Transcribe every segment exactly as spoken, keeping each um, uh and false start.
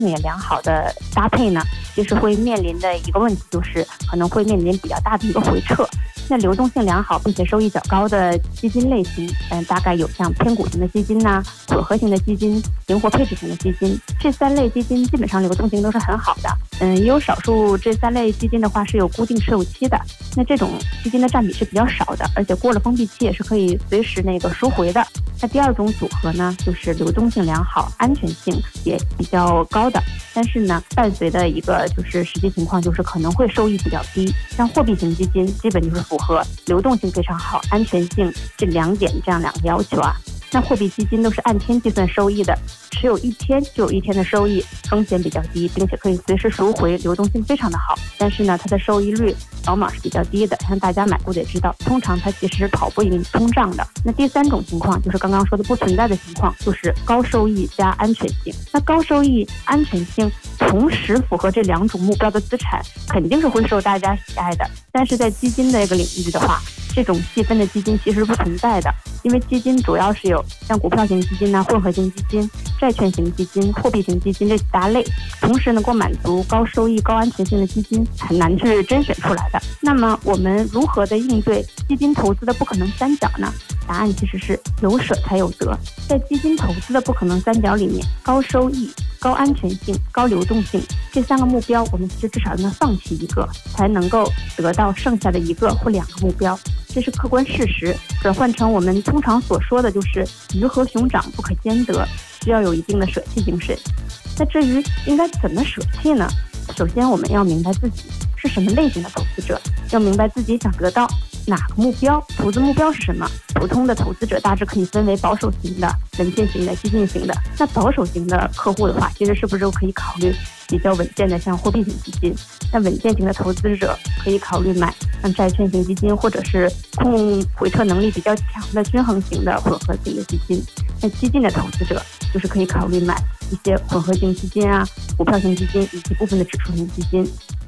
性也良好的搭配呢，其实会面临的一个问题就是可能会面临比较大的一个回撤。那流动性良好并且收益较高的基金类型，嗯，大概有像偏股型的基金呐、啊、混合型的基金、灵活配置型的基金，这三类基金基本上流动性都是很好的。嗯，也有少数这三类基金的话是有固定持有期的，那这种基金的占比是比较少的，而且过了封闭期也是可以随时那个赎回的。那第二种组合呢，就是流动性良好、安全性也比较高的，但是呢，伴随的一个就是实际情况就是可能会收益比较低。像货币型基金基本就是符合流动性非常好、安全性这两点这样两个要求啊。那货币基金都是按天计算收益的，持有一天就有一天的收益，风险比较低，并且可以随时赎回，流动性非常的好。但是呢，它的收益率往往是比较低的，像大家买过的也知道，通常它其实是跑不赢通胀的。那第三种情况就是刚刚说的不存在的情况，就是高收益加安全性。那高收益、安全性同时符合这两种目标的资产，肯定是会受大家喜爱的。但是在基金这个领域的话，这种细分的基金其实不存在的，因为基金主要是有像股票型基金啊、混合型基金、债券型基金、货币型基金这几大类，同时能够满足高收益、高安全性的基金很难去甄选出来的。那么我们如何的应对基金投资的不可能三角呢？答案其实是有舍才有得。在基金投资的不可能三角里面，高收益、高安全性、高流动性这三个目标，我们其实至少能放弃一个，才能够得到剩下的一个或两个目标。这是客观事实，转换成我们通常所说的就是鱼和熊掌不可兼得，需要有一定的舍弃精神。那至于应该怎么舍弃呢？首先我们要明白自己是什么类型的投资者，要明白自己想得到哪个目标，投资目标是什么。普通的投资者大致可以分为保守型的、稳健型的、激进型的。那保守型的客户的话，其实是不是可以考虑比较稳健的像货币型基金？那稳健型的投资者可以考虑买像债券型基金，或者是控回撤能力比较强的均衡型的混合型的基金。那激进的投资者就是可以考虑买一些混合型基金啊、股票型基金以及部分的指数型基金。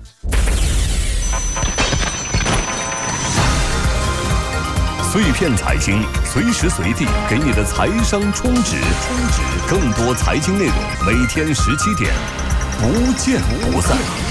碎片财经，随时随地给你的财商充值。充值，更多财经内容，每天十七点，不见不散。